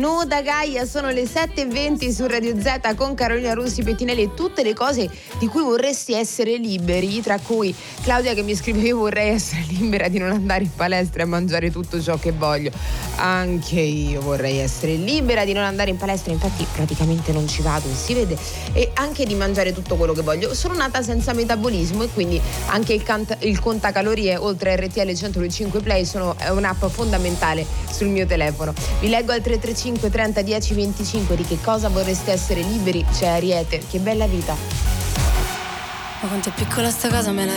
Nuda Gaia, sono le 7:20 su Radio Z con Carolina Russi Pettinelli e tutte le cose di cui vorresti essere liberi, tra cui Claudia che mi scrive: io vorrei essere libera di non andare in palestra e mangiare tutto ciò che voglio. Anche io vorrei essere libera di non andare in palestra, infatti praticamente non ci vado, si vede, e anche di mangiare tutto quello che voglio. Sono nata senza metabolismo e quindi anche il contacalorie oltre a RTL 105 Play è un'app fondamentale sul mio telefono. Vi leggo al 335 30 10 25 di che cosa vorreste essere liberi. C'è Ariete, che bella vita. Ma quanto è piccola sta casa, me la